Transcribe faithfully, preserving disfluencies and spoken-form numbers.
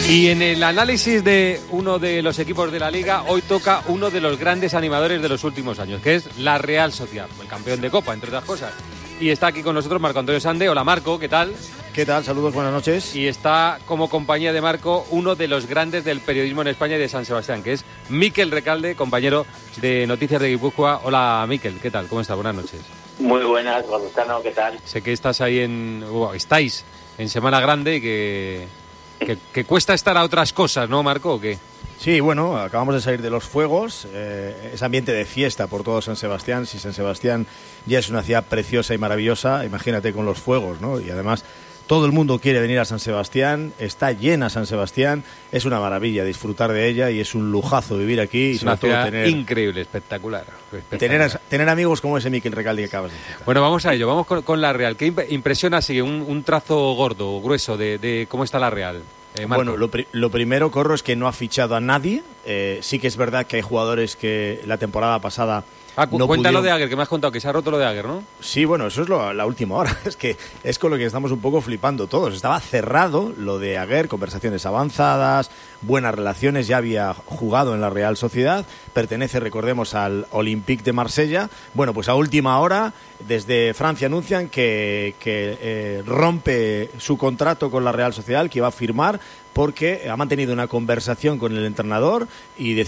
Y en el análisis de uno de los equipos de la Liga, hoy toca uno de los grandes animadores de los últimos años, que es la Real Sociedad, el campeón de Copa, entre otras cosas. Y está aquí con nosotros Marco Antonio Sande. Hola Marco, ¿qué tal? ¿Qué tal? Saludos, buenas noches. Y está como compañía de Marco uno de los grandes del periodismo en España y de San Sebastián, que es Mikel Recalde, compañero de Noticias de Guipúzcoa. Hola Mikel, ¿qué tal? ¿Cómo estás? Buenas noches. Muy buenas, Gonzalo, ¿qué tal? Sé que estás ahí en... Bueno, estáis en Semana Grande y que, que, que cuesta estar a otras cosas, ¿no, Marco? ¿O qué? Sí, bueno, acabamos de salir de los fuegos, eh, es ambiente de fiesta por todo San Sebastián. Si San Sebastián ya es una ciudad preciosa y maravillosa, imagínate con los fuegos, ¿no? Y además todo el mundo quiere venir a San Sebastián, está llena San Sebastián, es una maravilla disfrutar de ella y es un lujazo vivir aquí. Es y sobre una ciudad todo tener, increíble, espectacular. espectacular. Tener, tener amigos como ese Mikel Recalde que acabas de citar. Bueno, vamos a ello, vamos con, con la Real. ¿Qué impresiona así un, un trazo gordo, grueso de, de cómo está la Real? Eh, bueno, lo, pri- lo primero, Corro, es que no ha fichado a nadie. Eh, sí que es verdad que hay jugadores que la temporada pasada... Ah, cu- no cuéntalo pudieron... de Aguer, que me has contado que se ha roto lo de Aguer, ¿no? Sí, bueno, eso es lo, la última hora. Es que es con lo que estamos un poco flipando todos. Estaba cerrado lo de Aguer, conversaciones avanzadas, buenas relaciones, ya había jugado en la Real Sociedad, pertenece, recordemos, al Olympique de Marsella. Bueno, pues a última hora, desde Francia anuncian que, que eh, rompe su contrato con la Real Sociedad, que iba a firmar, porque ha mantenido una conversación con el entrenador y